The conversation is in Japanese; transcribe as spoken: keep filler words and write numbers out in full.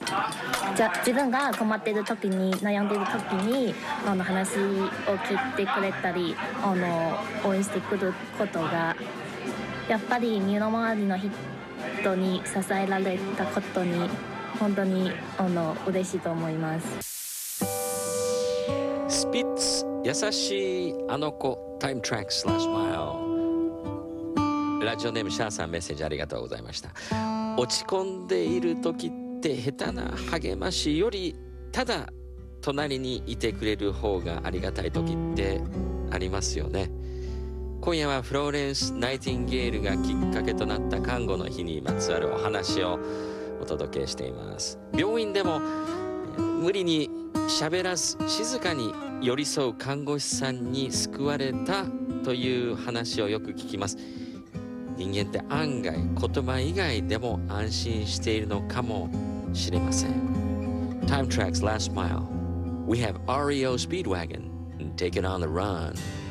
じゃ自分が困っている時に悩んでいる時にあの話を聞いてくれたりあの応援してくることがやっぱり身の回りの人に支えられたことに本当にあの嬉しいと思います。 スピッツ優しいあの子タイムトラックスラッシュマイル。ラジオネームシャーさん、メッセージありがとうございました。落ち込んでいる時って下手な励ましよりただ隣にいてくれる方がありがたい時ってありますよね。今夜はフローレンス・ナイティンゲールがきっかけとなった看護の日にまつわるお話をお届けしています。病院でも無理に喋らず静かに寄り添う看護師さんに救われたという話をよく聞きます。人間って案外言葉以外でも安心しているのかもしれません。 Time Tracks Last Mile. We have アールイーオー Speedwagon and Take It on the Run.